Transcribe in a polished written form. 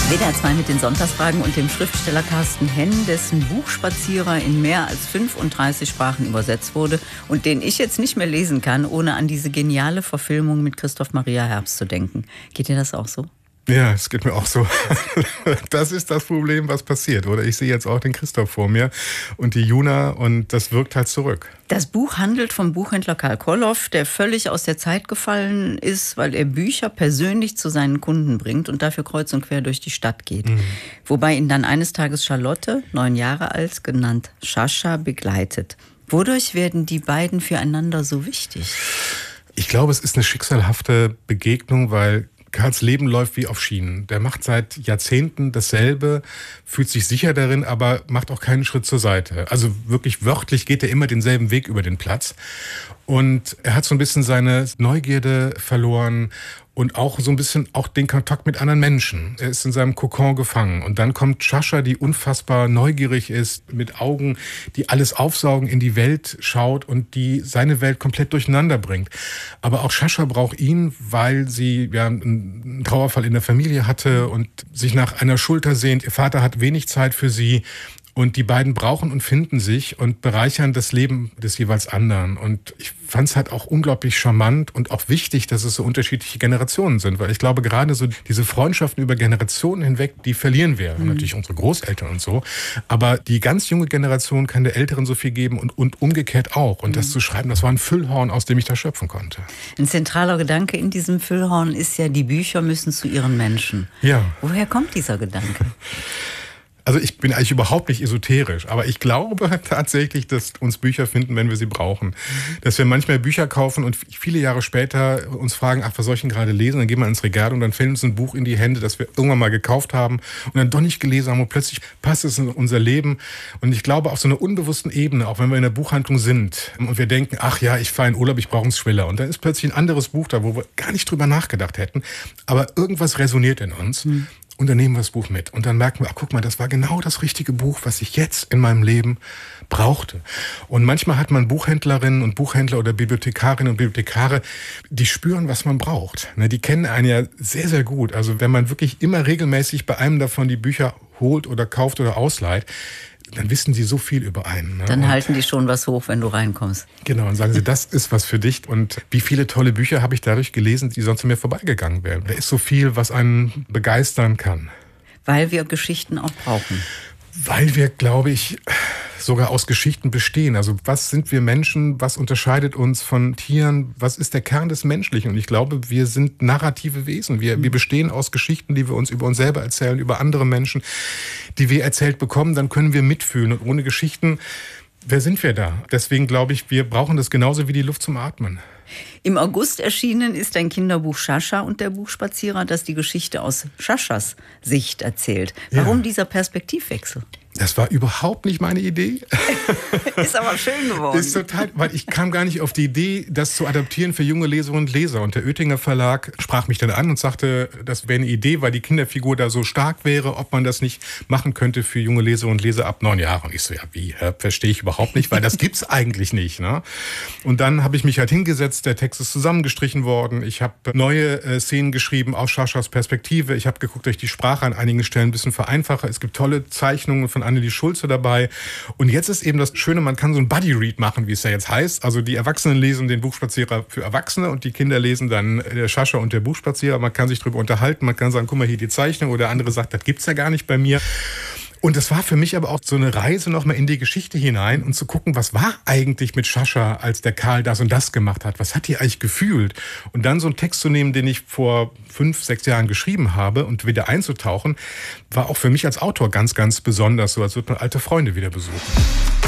WDR 2 mit den Sonntagsfragen und dem Schriftsteller Carsten Henn, dessen Buchspazierer in mehr als 35 Sprachen übersetzt wurde und den ich jetzt nicht mehr lesen kann, ohne an diese geniale Verfilmung mit Christoph Maria Herbst zu denken. Geht dir das auch so? Ja, es geht mir auch so. Das ist das Problem, was passiert. Oder ich sehe jetzt auch den Christoph vor mir und die Juna und das wirkt halt zurück. Das Buch handelt vom Buchhändler Karl Kolloff, der völlig aus der Zeit gefallen ist, weil er Bücher persönlich zu seinen Kunden bringt und dafür kreuz und quer durch die Stadt geht. Wobei ihn dann eines Tages Charlotte, 9 Jahre alt, genannt Sascha, begleitet. Wodurch werden die beiden füreinander so wichtig? Ich glaube, es ist eine schicksalhafte Begegnung, weil Karls Leben läuft wie auf Schienen. Der macht seit Jahrzehnten dasselbe, fühlt sich sicher darin, aber macht auch keinen Schritt zur Seite. Also wirklich wörtlich geht er immer denselben Weg über den Platz. Und er hat so ein bisschen seine Neugierde verloren und auch so ein bisschen auch den Kontakt mit anderen Menschen. Er ist in seinem Kokon gefangen. Und dann kommt Sascha, die unfassbar neugierig ist, mit Augen, die alles aufsaugen, in die Welt schaut und die seine Welt komplett durcheinander bringt. Aber auch Sascha braucht ihn, weil sie ja einen Trauerfall in der Familie hatte und sich nach einer Schulter sehnt. Ihr Vater hat wenig Zeit für sie. Und die beiden brauchen und finden sich und bereichern das Leben des jeweils anderen. Und ich fand es halt auch unglaublich charmant und auch wichtig, dass es so unterschiedliche Generationen sind. Weil ich glaube, gerade so diese Freundschaften über Generationen hinweg, die verlieren wir. Natürlich unsere Großeltern und so. Aber die ganz junge Generation kann der Älteren so viel geben und umgekehrt auch. Und das zu schreiben, das war ein Füllhorn, aus dem ich da schöpfen konnte. Ein zentraler Gedanke in diesem Füllhorn ist ja, die Bücher müssen zu ihren Menschen. Ja. Woher kommt dieser Gedanke? Also ich bin eigentlich überhaupt nicht esoterisch, aber ich glaube tatsächlich, dass uns Bücher finden, wenn wir sie brauchen. Dass wir manchmal Bücher kaufen und viele Jahre später uns fragen, ach, was soll ich denn gerade lesen? Dann gehen wir ins Regal und dann fällt uns ein Buch in die Hände, das wir irgendwann mal gekauft haben und dann doch nicht gelesen haben und plötzlich passt es in unser Leben. Und ich glaube, auf so einer unbewussten Ebene, auch wenn wir in der Buchhandlung sind und wir denken, ach ja, ich fahre in Urlaub, ich brauche einen Thriller. Und dann ist plötzlich ein anderes Buch da, wo wir gar nicht drüber nachgedacht hätten, aber irgendwas resoniert in uns. Und dann nehmen wir das Buch mit. Und dann merken wir, ach, guck mal, das war genau das richtige Buch, was ich jetzt in meinem Leben brauchte. Und manchmal hat man Buchhändlerinnen und Buchhändler oder Bibliothekarinnen und Bibliothekare, die spüren, was man braucht. Die kennen einen ja sehr, sehr gut. Also wenn man wirklich immer regelmäßig bei einem davon die Bücher holt oder kauft oder ausleiht, dann wissen sie so viel über einen. Dann halten die schon was hoch, wenn du reinkommst. Genau, und sagen sie, das ist was für dich. Und wie viele tolle Bücher habe ich dadurch gelesen, die sonst an mir vorbeigegangen wären. Da ist so viel, was einen begeistern kann. Weil wir Geschichten auch brauchen. Weil wir, glaube ich, sogar aus Geschichten bestehen. Also was sind wir Menschen? Was unterscheidet uns von Tieren? Was ist der Kern des Menschlichen? Und ich glaube, wir sind narrative Wesen. Wir bestehen aus Geschichten, die wir uns über uns selber erzählen, über andere Menschen, die wir erzählt bekommen. Dann können wir mitfühlen. Und ohne Geschichten, wer sind wir da? Deswegen glaube ich, wir brauchen das genauso wie die Luft zum Atmen. Im August erschienen ist ein Kinderbuch Sascha und der Buchspazierer, das die Geschichte aus Saschas Sicht erzählt. Warum dieser Perspektivwechsel? Das war überhaupt nicht meine Idee. Ist aber schön geworden. Ist total, weil ich kam gar nicht auf die Idee, das zu adaptieren für junge Leserinnen und Leser. Und der Oettinger Verlag sprach mich dann an und sagte, das wäre eine Idee, weil die Kinderfigur da so stark wäre, ob man das nicht machen könnte für junge Leserinnen und Leser ab 9 Jahren. Und ich so, ja, wie? Verstehe ich überhaupt nicht, weil das gibt's eigentlich nicht. Ne? Und dann habe ich mich halt hingesetzt, der Text ist zusammengestrichen worden. Ich habe neue Szenen geschrieben aus Saschas Perspektive. Ich habe geguckt, dass ich die Sprache an einigen Stellen ein bisschen vereinfache. Es gibt tolle Zeichnungen von Annelie Schulze dabei. Und jetzt ist eben das Schöne, man kann so ein Buddy-Read machen, wie es ja jetzt heißt. Also die Erwachsenen lesen den Buchspazierer für Erwachsene und die Kinder lesen dann der Sascha und der Buchspazierer. Man kann sich darüber unterhalten, man kann sagen, guck mal hier die Zeichnung, oder der andere sagt, das gibt's ja gar nicht bei mir. Und das war für mich aber auch so eine Reise nochmal in die Geschichte hinein und zu gucken, was war eigentlich mit Sascha, als der Karl das und das gemacht hat? Was hat die eigentlich gefühlt? Und dann so einen Text zu nehmen, den ich vor 5, 6 Jahren geschrieben habe und wieder einzutauchen, war auch für mich als Autor ganz, ganz besonders. So als würde man alte Freunde wieder besuchen.